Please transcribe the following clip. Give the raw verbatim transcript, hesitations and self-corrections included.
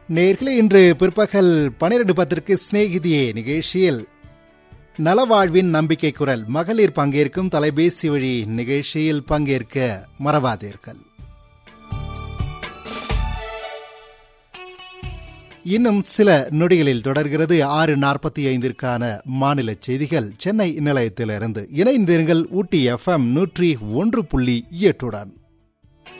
நேயர்களே, இன்று பிற்பகல் பனிரெண்டு பத்திற்கு சிநேகிதியே நிகழ்ச்சியில் நலவாழ்வின் நம்பிக்கை குரல் மகளிர் பங்கேற்கும் தொலைபேசி வழி நிகழ்ச்சியில் பங்கேற்க மறவாதீர்கள். இன்னும் சில நொடிகளில் தொடர்கிறது ஆறு நாற்பத்தி ஐந்திற்கான மாநில செய்திகள் சென்னை நிலையத்திலிருந்து. இணைந்திருங்கள் ஊட்டி எஃப் எம் நூற்றி ஒன்று புள்ளி எட்டுடன்.